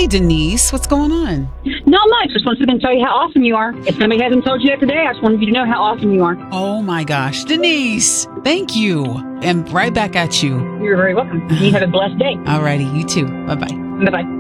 Denise. What's going on? Not much. Just wanted to tell you how awesome you are. If somebody hasn't told you that today, I just wanted you to know how awesome you are. Oh my gosh. Denise, thank you. And right back at you. You're very welcome. You have a blessed day. Alrighty, you too. Bye-bye. Bye-bye.